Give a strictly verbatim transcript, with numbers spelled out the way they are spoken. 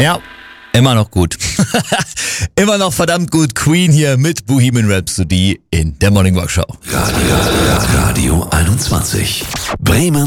Ja, immer noch gut. Immer noch verdammt gut. Queen hier mit Bohemian Rhapsody in der Morning Rock Show. Radio, Radio einundzwanzig. Bremen.